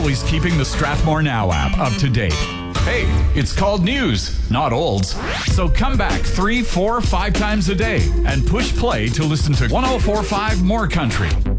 always keeping the Strathmore Now app up to date. Hey, it's called news, not olds. So come back 3, 4, 5 times a day and push play to listen to 104.5 More Country.